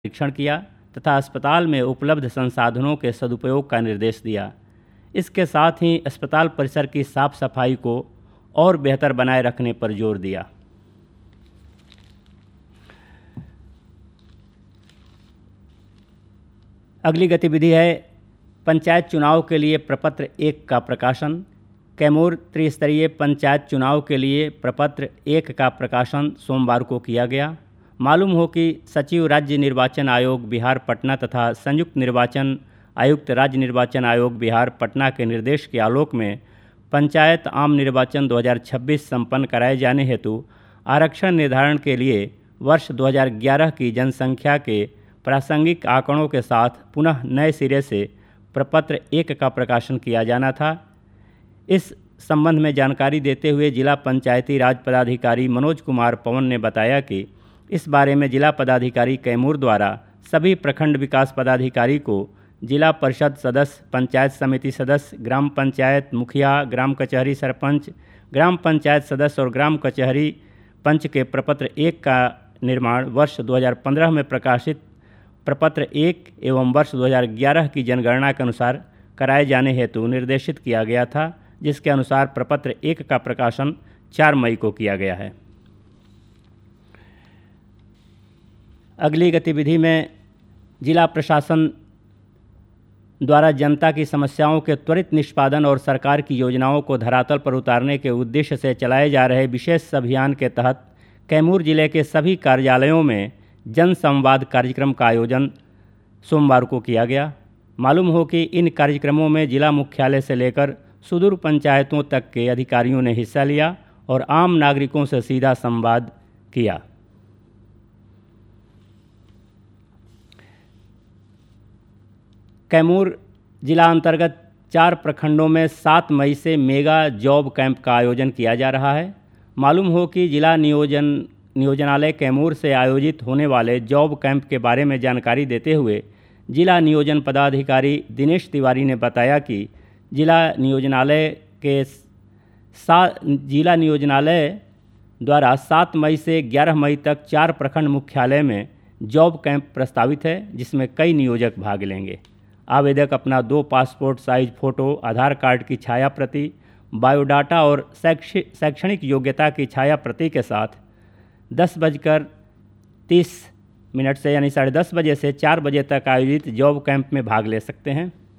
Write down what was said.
निरीक्षण किया तथा अस्पताल में उपलब्ध संसाधनों के सदुपयोग का निर्देश दिया। इसके साथ ही अस्पताल परिसर की साफ सफाई को और बेहतर बनाए रखने पर जोर दिया। अगली गतिविधि है पंचायत चुनाव के लिए प्रपत्र 1 का प्रकाशन। कैमूर त्रिस्तरीय पंचायत चुनाव के लिए प्रपत्र 1 का प्रकाशन सोमवार को किया गया। मालूम हो कि सचिव राज्य निर्वाचन आयोग बिहार पटना तथा संयुक्त निर्वाचन आयुक्त राज्य निर्वाचन आयोग बिहार पटना के निर्देश के आलोक में पंचायत आम निर्वाचन 2026 संपन्न कराए जाने हेतु आरक्षण निर्धारण के लिए वर्ष 2011 की जनसंख्या के प्रासंगिक आंकड़ों के साथ पुनः नए सिरे से प्रपत्र 1 का प्रकाशन किया जाना था। इस संबंध में जानकारी देते हुए जिला पंचायती राज पदाधिकारी मनोज कुमार पवन ने बताया कि इस बारे में जिला पदाधिकारी कैमूर द्वारा सभी प्रखंड विकास पदाधिकारी को जिला परिषद सदस्य, पंचायत समिति सदस्य, ग्राम पंचायत मुखिया, ग्राम कचहरी सरपंच, ग्राम पंचायत सदस्य और ग्राम कचहरी पंच के प्रपत्र 1 का निर्माण वर्ष 2015 में प्रकाशित प्रपत्र 1 एवं वर्ष 2011 की जनगणना के अनुसार कराए जाने हेतु निर्देशित किया गया था, जिसके अनुसार प्रपत्र 1 का प्रकाशन 4 मई को किया गया है। अगली गतिविधि में जिला प्रशासन द्वारा जनता की समस्याओं के त्वरित निष्पादन और सरकार की योजनाओं को धरातल पर उतारने के उद्देश्य से चलाए जा रहे विशेष अभियान के तहत कैमूर जिले के सभी कार्यालयों में जन संवाद कार्यक्रम का आयोजन सोमवार को किया गया। मालूम हो कि इन कार्यक्रमों में जिला मुख्यालय से लेकर सुदूर पंचायतों तक के अधिकारियों ने हिस्सा लिया और आम नागरिकों से सीधा संवाद किया। कैमूर जिला अंतर्गत 4 प्रखंडों में 7 मई से मेगा जॉब कैंप का आयोजन किया जा रहा है। मालूम हो कि जिला नियोजनालय कैमूर से आयोजित होने वाले जॉब कैंप के बारे में जानकारी देते हुए जिला नियोजन पदाधिकारी दिनेश तिवारी ने बताया कि जिला नियोजनालय द्वारा 7 मई से 11 मई तक 4 प्रखंड मुख्यालय में जॉब कैंप प्रस्तावित है, जिसमें कई नियोजक भाग लेंगे। आवेदक अपना 2 पासपोर्ट साइज फ़ोटो, आधार कार्ड की छाया प्रति, बायोडाटा और शैक्षणिक योग्यता की छाया प्रति के साथ 10:30 से यानी 10:30 बजे से 4 बजे तक आयोजित जॉब कैंप में भाग ले सकते हैं।